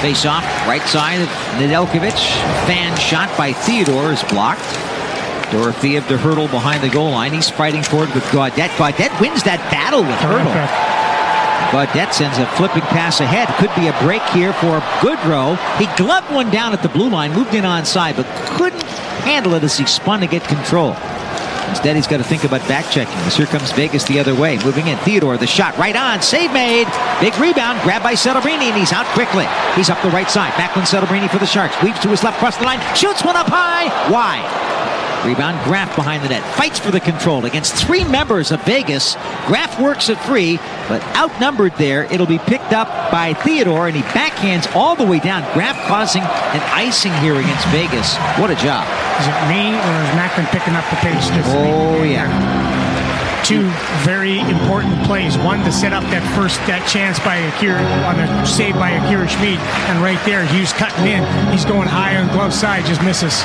Face off, right side of Nedeljkovic. Fan shot by Theodore is blocked. Dorofeev to Hertl behind the goal line. He's fighting for it with Gaudette. Gaudette wins that battle with Hertl. Gaudette sends a flipping pass ahead. Could be a break here for Goodrow. He gloved one down at the blue line, moved in onside, but couldn't handle it as he spun to get control. Instead, he's got to think about back-checking. As here comes Vegas the other way. Moving in. Theodore, the shot right on. Save made. Big rebound. Grabbed by Celebrini, and he's out quickly. He's up the right side. Backlund Celebrini for the Sharks. Weaves to his left, across the line. Shoots one up high. Wide. Rebound, Graf behind the net. Fights for the control against three members of Vegas. Graf works it free, but outnumbered there. It'll be picked up by Theodore, and he backhands all the way down. Graf causing an icing here against Vegas. What a job. Is it me, or is Macklin picking up the pace? Oh, yeah. Two very important plays. One to set up that chance by Akira, on the save by Akira Schmid, and right there, Hughes cutting in. He's going high on glove side, just misses.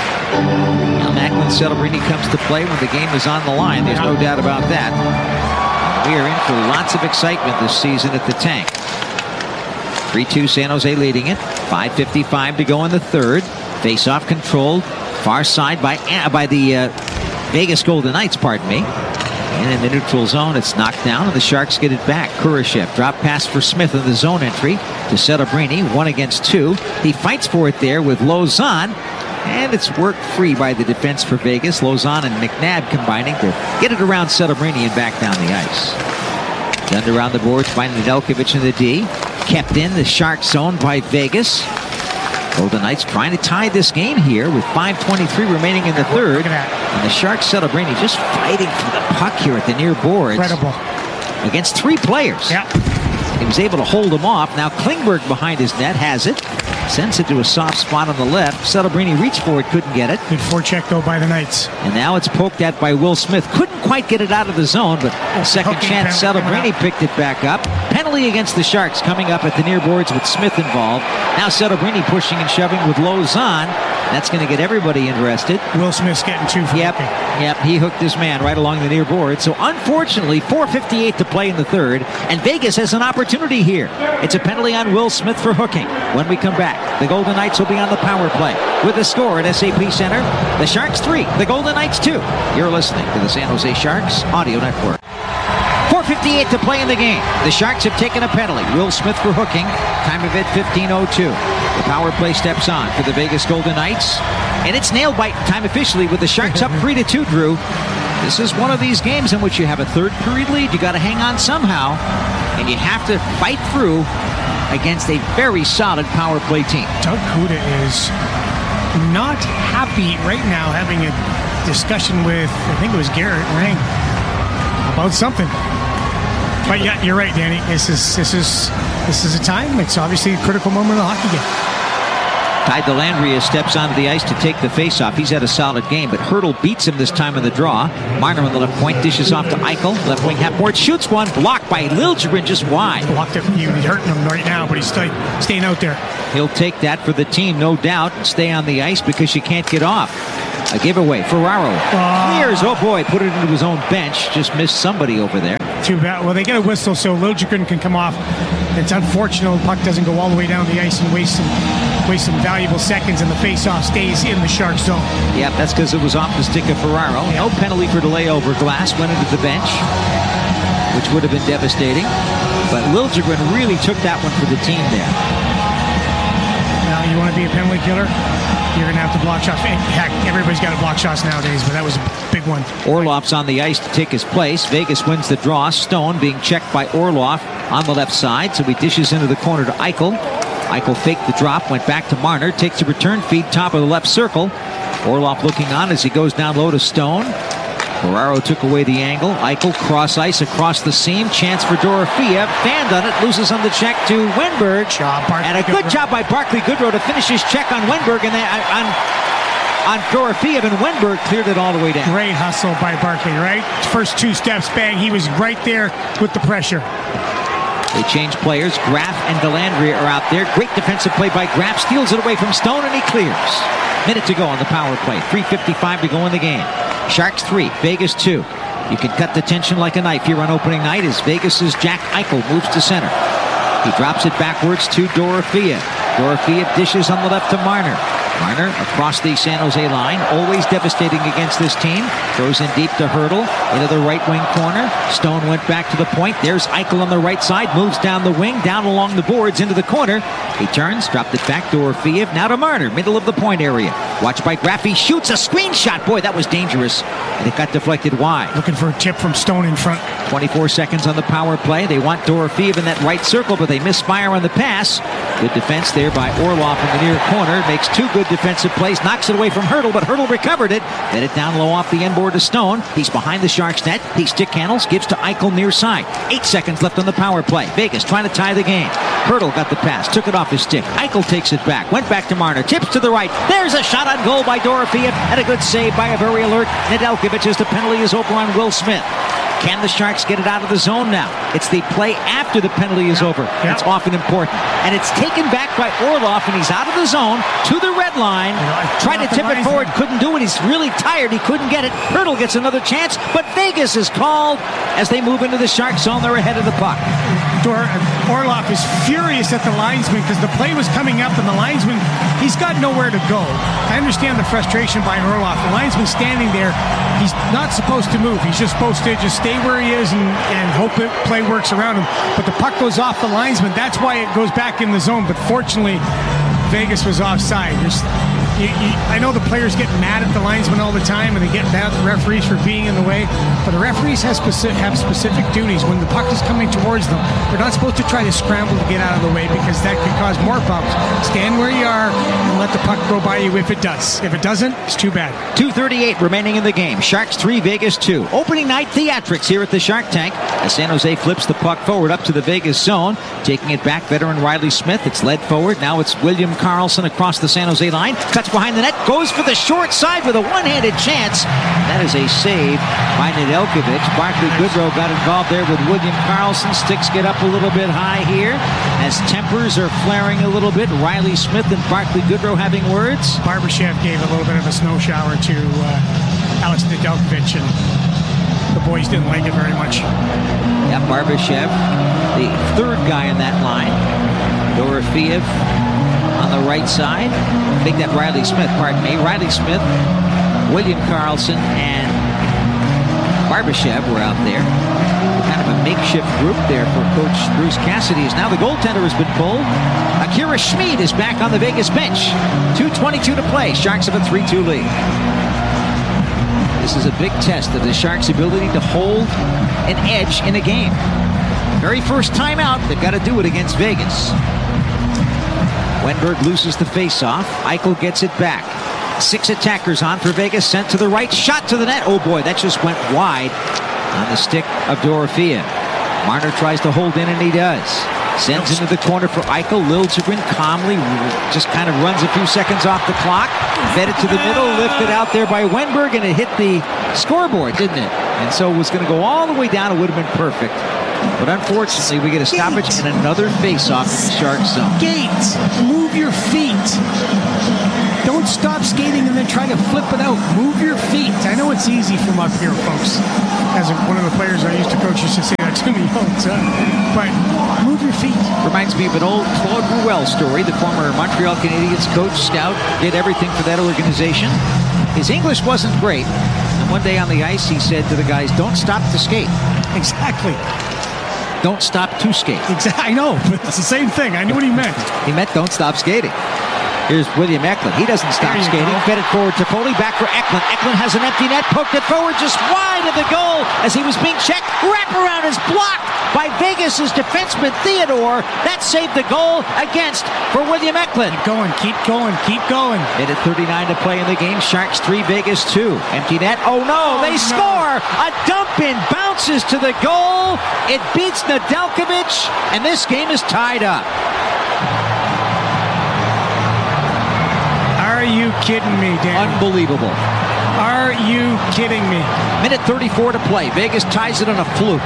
Now Macklin Celebrini comes to play when the game is on the line. There's no doubt about that. We are in for lots of excitement this season at the Tank. 3-2 San Jose leading it. 5:55 to go in the third. Face-off controlled. Far side by the Vegas Golden Knights, pardon me. And in the neutral zone, it's knocked down, and the Sharks get it back. Kurashev, drop pass for Smith in the zone entry to Celebrini. 1 against 2. He fights for it there with Lauzon. And it's worked free by the defense for Vegas. Lauzon and McNabb combining to get it around Celebrini and back down the ice. Done around the boards by Nedeljkovic in the D. Kept in the Shark zone by Vegas. Golden Knights trying to tie this game here with 5:23 remaining in the third. And the Sharks Celebrini just fighting for the puck here at the near boards. Incredible. Against 3 players. Yeah. He was able to hold him off. Now Klingberg behind his net has it. Sends it to a soft spot on the left. Celebrini reached for it, couldn't get it. Good forecheck, though, by the Knights. And now it's poked at by Will Smith. Couldn't quite get it out of the zone, but second chance, Celebrini picked it back up. Penalty against the Sharks coming up at the near boards with Smith involved. Now Celebrini pushing and shoving with Lauzon. That's going to get everybody interested. Will Smith's getting 2 for Yep, he hooked his man right along the near board. So unfortunately, 4:58 to play in the third, and Vegas has an opportunity here. It's a penalty on Will Smith for hooking. When we come back, the Golden Knights will be on the power play. With the score at SAP Center, the Sharks 3, the Golden Knights 2. You're listening to the San Jose Sharks Audio Network. 4:58 to play in the game. The Sharks have taken a penalty. Will Smith for hooking. Time of it 15:02. The power play steps on for the Vegas Golden Knights. And it's nailed by time officially with the Sharks up 3-2, Drew. This is one of these games in which you have a third period lead. You got to hang on somehow. And you have to fight through against a very solid power play team. Doug Kuda is not happy right now, having a discussion with, I think it was Garrett Rang, about something. But yeah, you're right, Danny. This is a time. It's obviously a critical moment in the hockey game. Ty Dellandrea steps onto the ice to take the faceoff. He's had a solid game, but Hertl beats him this time in the draw. Marner on the left point dishes off to Eichel. Left wing half board shoots one, blocked by Liljegren just wide. Blocked it. He's hurting him right now, but he's staying out there. He'll take that for the team, no doubt, and stay on the ice because you can't get off. A giveaway. Ferraro clears. Oh boy, put it into his own bench. Just missed somebody over there. Too bad. Well, they get a whistle, so Liljegren can come off. It's unfortunate the puck doesn't go all the way down the ice and waste some valuable seconds, and the face-off stays in the Shark zone. Yep, that's because it was off the stick of Ferraro. Yep. No penalty for delay over glass. Went into the bench, which would have been devastating. But Liljegren really took that one for the team there. Now, you want to be a penalty killer? You're going to have to block shots. Heck, everybody's got to block shots nowadays, but that was a big one. Orlov's on the ice to take his place. Vegas wins the draw. Stone being checked by Orlov on the left side, so he dishes into the corner to Eichel. Eichel faked the drop, went back to Marner, takes a return feed, top of the left circle. Orlov looking on as he goes down low to Stone. Ferraro took away the angle. Eichel cross ice across the seam. Chance for Dorofeev. Fanned on it. Loses on the check to Wenberg. And a good job by Barclay Goodrow to finish his check on Wenberg and on Dorofeev, and Wenberg cleared it all the way down. Great hustle by Barclay, right? First 2 steps, bang. He was right there with the pressure. They change players. Graf and Dellandrea are out there. Great defensive play by Graf. Steals it away from Stone, and he clears. Minute to go on the power play. 3:55 to go in the game. Sharks 3, Vegas 2. You can cut the tension like a knife here on opening night as Vegas's Jack Eichel moves to center. He drops it backwards to Dorofeev. Dorofeev dishes on the left to Marner. Marner across the San Jose line, always devastating against this team. Throws in deep to Hertl, into the right wing corner. Stone went back to the point. There's Eichel on the right side, moves down the wing, down along the boards, into the corner. He turns, dropped it back, Dorofeev, now to Marner, middle of the point area. Watched by Graffi, shoots a screen shot. Boy, that was dangerous. And it got deflected wide. Looking for a tip from Stone in front. 24 seconds on the power play. They want Dorofeev in that right circle, but they misfire on the pass. Good defense there by Orlov in the near corner. Makes two good defensive plays. Knocks it away from Hertl, but Hertl recovered it. Fed it down low off the end board to Stone. He's behind the Sharks net. He stick handles, gives to Eichel near side. 8 seconds left on the power play. Vegas trying to tie the game. Hertl got the pass, took it off his stick. Eichel takes it back, went back to Marner, tips to the right. There's a shot on goal by Dorofeev, and a good save by a very alert Nedeljkovic as the penalty is over on Will Smith. Can the Sharks get it out of the zone now? It's the play after the penalty is over. It's often important. And it's taken back by Orlov, and he's out of the zone to the red line. Tried to tip it forward, couldn't do it. He's really tired. He couldn't get it. Hertl gets another chance, but Vegas is called as they move into the Shark zone. They're ahead of the puck. Orlov is furious at the linesman because the play was coming up and the linesman, he's got nowhere to go. I understand the frustration by Orlov. The linesman's standing there. He's not supposed to move. He's just supposed to just stay where he is and hope it play works around him. But the puck goes off the linesman. That's why it goes back in the zone. But fortunately, Vegas was offside. I know the players get mad at the linesman all the time, and they get mad at the referees for being in the way, but the referees have specific duties. When the puck is coming towards them, they're not supposed to try to scramble to get out of the way because that could cause more bumps. Stand where you are and let the puck go by you if it does. If it doesn't, it's too bad. 2:38 remaining in the game. Sharks 3, Vegas 2. Opening night theatrics here at the Shark Tank as San Jose flips the puck forward up to the Vegas zone. Taking it back, veteran Riley Smith. It's led forward. Now it's William Karlsson across the San Jose line. Cuts behind the net, goes for the short side with a one-handed chance. That is a save by Nedeljkovic. Barclay Goodrow got involved there with William Karlsson. Sticks get up a little bit high here as tempers are flaring a little bit. Riley Smith and Barclay Goodrow having words. Barbashev gave a little bit of a snow shower to Alex Nedeljkovic, and the boys didn't like it very much. Yeah, Barbashev, the third guy in that line. Dorofeev on the right side. Make that Riley Smith, pardon me. Riley Smith, William Karlsson, and Barbashev were out there. Kind of a makeshift group there for Coach Bruce Cassidy, as now the goaltender has been pulled. Akira Schmid is back on the Vegas bench. 2:22 to play. Sharks have a 3-2 lead. This is a big test of the Sharks' ability to hold an edge in a game. Very first time out, they've got to do it against Vegas. Wenberg loses the faceoff. Eichel gets it back. 6 attackers on for Vegas. Sent to the right. Shot to the net. Oh boy, that just went wide on the stick of Dorofeev. Marner tries to hold in, and he does. Sends into the corner for Eichel. Liljegren calmly just kind of runs a few seconds off the clock. Fed it to the middle. Lifted out there by Wenberg, and it hit the scoreboard, didn't it? And so it was going to go all the way down. It would have been perfect. But unfortunately, we get a stoppage and another face-off in the Shark zone. Skate! Move your feet! Don't stop skating and then try to flip it out. Move your feet. I know it's easy from up here, folks. As one of the players I used to coach used to say that to me all the time. But move your feet. Reminds me of an old Claude Ruel story. The former Montreal Canadiens coach, scout, did everything for that organization. His English wasn't great. And one day on the ice, he said to the guys, don't stop to skate. Exactly. Don't stop to skate. Exactly. I know, but it's the same thing. I knew what he meant. He meant don't stop skating. Here's William Eklund. He doesn't stop skating. Fed it forward to Foley. Back for Eklund. Eklund has an empty net. Poked it forward just wide of the goal as he was being checked. Wraparound is blocked by Vegas' defenseman Theodore. That saved the goal against for William Eklund. Keep going. Keep going. Keep going. Minute 39 to play in the game. Sharks 3, Vegas 2. Empty net. Oh no, they score! A dump in bounces to the goal. It beats Nedeljkovic, and this game is tied up. Are you kidding me, Dan? Unbelievable. Are you kidding me? Minute 34 to play. Vegas ties it on a fluke.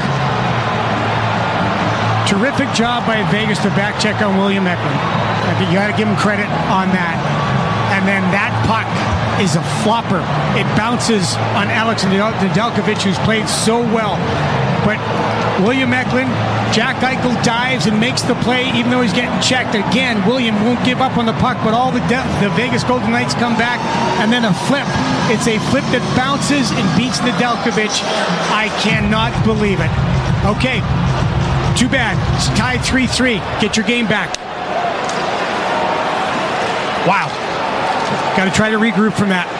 Terrific job by Vegas to back check on William Eklund. I think you got to give him credit on that. And then that puck is a flopper. It bounces on Alex Nedeljkovic, who's played so well. But William Eklund. Jack Eichel dives and makes the play, even though he's getting checked. Again, William won't give up on the puck, but all the Vegas Golden Knights come back, and then a flip. It's a flip that bounces and beats Nedeljkovic. I cannot believe it. Okay, too bad. It's tied 3-3. Get your game back. Wow. Got to try to regroup from that.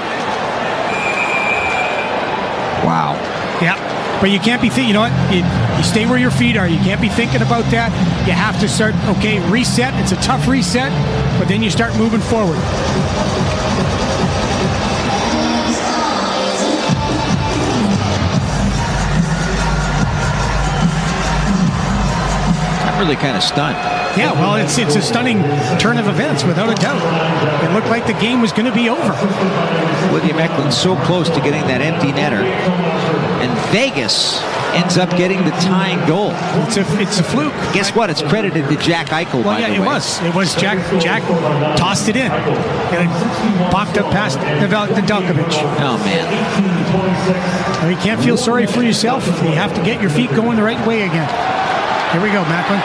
Wow. Yeah. But you can't be thinking, you know what? You stay where your feet are. You can't be thinking about that. You have to start, okay, reset. It's a tough reset, but then you start moving forward. I'm really kind of stunned. Yeah, well, it's a stunning turn of events, without a doubt. It looked like the game was going to be over. William Eklund so close to getting that empty netter, and Vegas ends up getting the tying goal. It's a fluke. Guess what? It's credited to Jack Eichel. Well, yeah, it was. It was Jack. Jack tossed it in, and it popped up past Nedeljkovic. Oh man! You can't feel sorry for yourself. You have to get your feet going the right way again. Here we go, Macklin.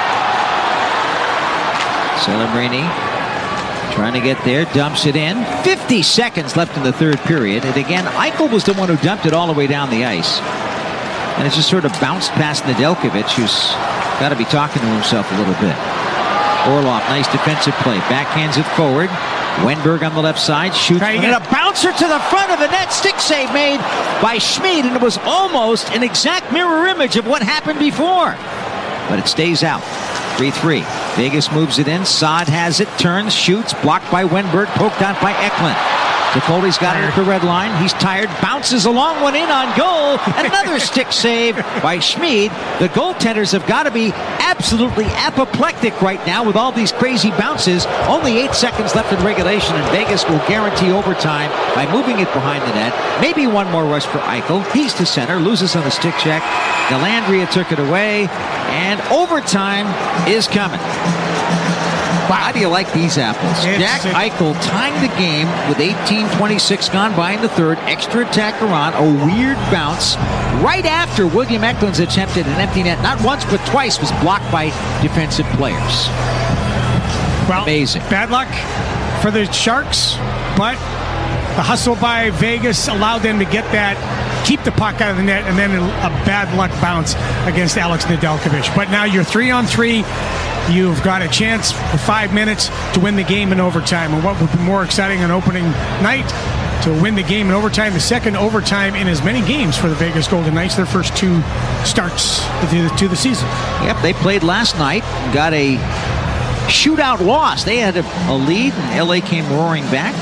Celebrini trying to get there, dumps it in. 50 seconds left in the third period. And again, Eichel was the one who dumped it all the way down the ice. And it just sort of bounced past Nedeljkovic, who's got to be talking to himself a little bit. Orlov, nice defensive play. Backhands it forward. Wenberg on the left side, shoots. And a bouncer to the front of the net. Stick save made by Schmid. And it was almost an exact mirror image of what happened before. But it stays out. 3-3. Vegas moves it in. Saad has it. Turns, shoots. Blocked by Wenberg. Poked out by Eklund. Toffoli's got it at the red line. He's tired. Bounces a long one in on goal. Another stick save by Schmid. The goaltenders have got to be absolutely apoplectic right now with all these crazy bounces. Only 8 seconds left in regulation, and Vegas will guarantee overtime by moving it behind the net. Maybe one more rush for Eichel. He's to center. Loses on the stick check. Dellandrea took it away. And overtime is coming. Wow, how do you like these apples? Jack Eichel tying the game with 18:26 gone by in the third. Extra attacker on. A weird bounce right after William Eklund's attempt at an empty net. Not once, but twice was blocked by defensive players. Well, amazing. Bad luck for the Sharks, but the hustle by Vegas allowed them to get that, keep the puck out of the net, and then a bad luck bounce against Alex Nedeljkovic. But now you're 3-on-3. You've got a chance for 5 minutes to win the game in overtime. And what would be more exciting on opening night to win the game in overtime, the second overtime in as many games for the Vegas Golden Knights, their first 2 starts to the season. Yep, they played last night, got a shootout loss. They had a lead, and LA came roaring back.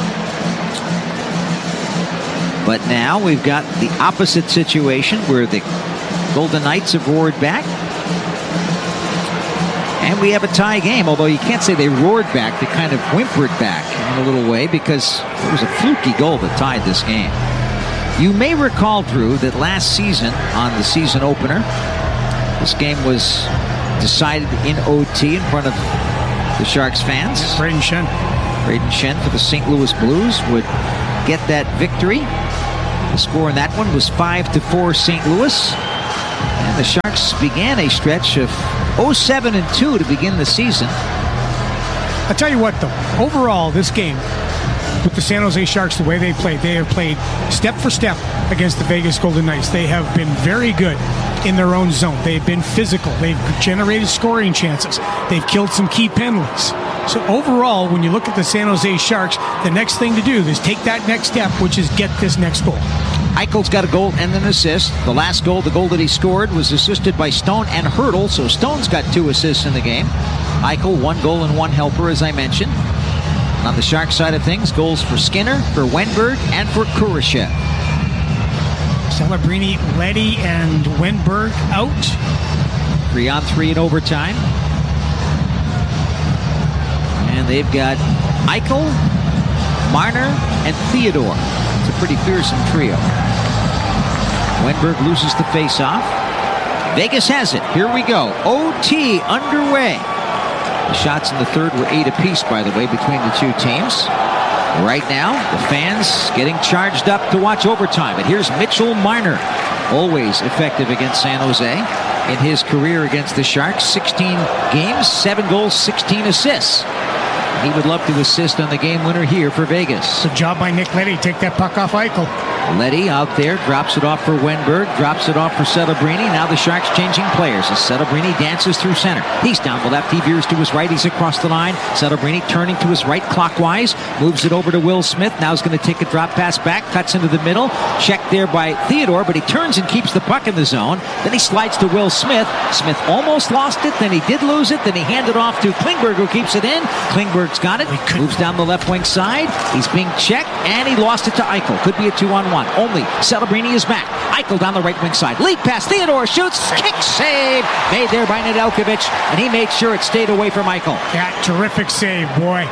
But now we've got the opposite situation where the Golden Knights have roared back. And we have a tie game, although you can't say they roared back. They kind of whimpered back in a little way because it was a fluky goal that tied this game. You may recall, Drew, that last season on the season opener, this game was decided in OT in front of the Sharks fans. Braden Shen for the St. Louis Blues would get that victory. The score in that one was 5-4 St. Louis. And the Sharks began a stretch of 0-7-2 to begin the season. I'll tell you what, though. Overall, this game with the San Jose Sharks, the way they have played step for step against the Vegas Golden Knights. They have been very good in their own zone. They've been physical. They've generated scoring chances. They've killed some key penalties. So overall, when you look at the San Jose Sharks, the next thing to do is take that next step, which is get this next goal. Eichel's got a goal and an assist. The last goal, the goal that he scored, was assisted by Stone and Hurdle, so Stone's got 2 assists in the game. Eichel, 1 goal and 1 helper, as I mentioned. On the Sharks side of things, goals for Skinner, for Wenberg, and for Kurashev. Celebrini, Leddy, and Wenberg out. 3-on-3 in overtime. And they've got Eichel, Marner, and Theodore. It's a pretty fearsome trio. Wenberg loses the face-off. Vegas has it. Here we go. OT underway. The shots in the third were 8 apiece, by the way, between the two teams. Right now, the fans getting charged up to watch overtime. But here's Mitchell Marner, always effective against San Jose. in his career against the Sharks. 16 games, 7 goals, 16 assists. He would love to assist on the game winner here for Vegas. Good job by Nick Leddy. Take that puck off Eichel. Leddy out there, drops it off for Wenberg, drops it off for Celebrini. Now the Sharks changing players as Celebrini dances through center. He's down the left, he veers to his right, he's across the line. Celebrini turning to his right clockwise, moves it over to Will Smith. Now he's going to take a drop pass back, cuts into the middle. Checked there by Theodore, but he turns and keeps the puck in the zone. Then he slides to Will Smith. Smith almost lost it, then he did lose it, then he handed off to Klingberg, who keeps it in. Klingberg's got it, moves down the left wing side. He's being checked, and he lost it to Eichel. Could be a 2-on-1. Only Celebrini is back. Eichel down the right wing side. Lead pass. Theodore shoots. Kick save. Made there by Nedeljkovic, and he made sure it stayed away from Eichel. Yeah, terrific save, boy.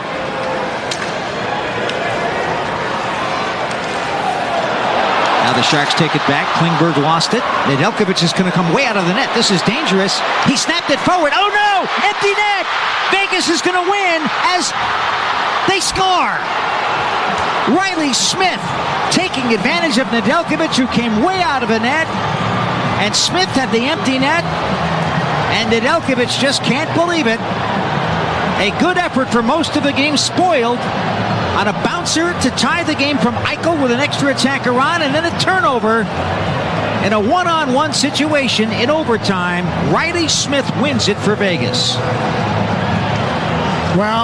Now the Sharks take it back. Klingberg lost it. Nedeljkovic is going to come way out of the net. This is dangerous. He snapped it forward. Oh no! Empty net! Vegas is going to win as they score. Riley Smith taking advantage of Nedeljkovic, who came way out of the net, and Smith had the empty net, and Nedeljkovic just can't believe it. A good effort for most of the game spoiled on a bouncer to tie the game from Eichel with an extra attacker on, and then a turnover in a one-on-one situation in overtime. Riley Smith wins it for Vegas. Well,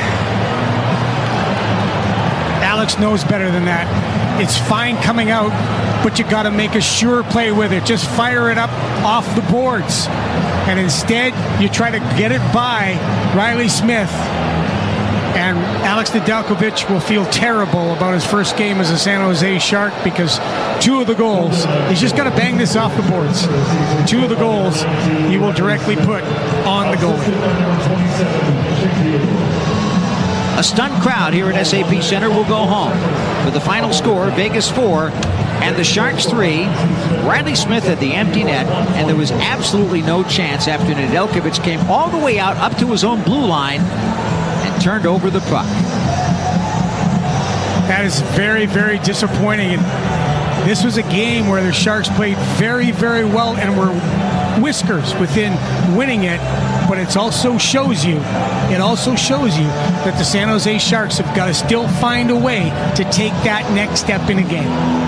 Alex knows better than that. It's fine coming out, but you got to make a sure play with it. Just fire it up off the boards. And instead, you try to get it by Riley Smith. And Alex Nedeljkovic will feel terrible about his first game as a San Jose Shark, because 2 of the goals, he's just got to bang this off the boards. 2 of the goals he will directly put on the goalie. A stunned crowd here at SAP Center will go home. For the final score, Vegas 4 and the Sharks 3. Riley Smith at the empty net, and there was absolutely no chance after Nedeljkovic came all the way out up to his own blue line and turned over the puck. That is very, very disappointing. And this was a game where the Sharks played very, very well and were whiskers within winning it. But it also shows you that the San Jose Sharks have got to still find a way to take that next step in a game.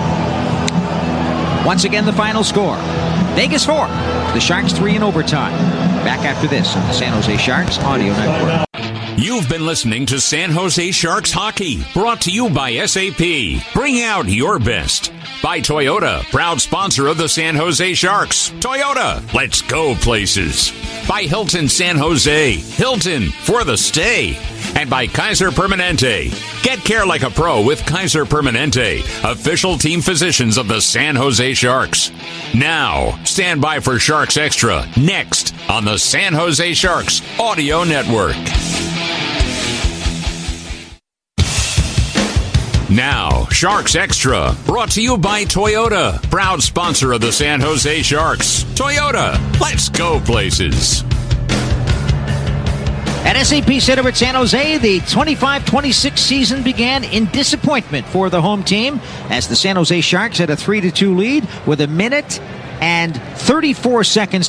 Once again, the final score. Vegas 4, the Sharks 3 in overtime. Back after this on the San Jose Sharks Audio Network. You've been listening to San Jose Sharks Hockey, brought to you by SAP. Bring out your best. By Toyota, proud sponsor of the San Jose Sharks. Toyota, let's go places. By Hilton San Jose, Hilton for the stay. And by Kaiser Permanente. Get care like a pro with Kaiser Permanente, official team physicians of the San Jose Sharks. Now, stand by for Sharks Extra, next on the San Jose Sharks Audio Network. Now, Sharks Extra, brought to you by Toyota, proud sponsor of the San Jose Sharks. Toyota, let's go places. At SAP Center at San Jose, the 25-26 season began in disappointment for the home team as the San Jose Sharks had a 3-2 lead with 1 minute and 34 seconds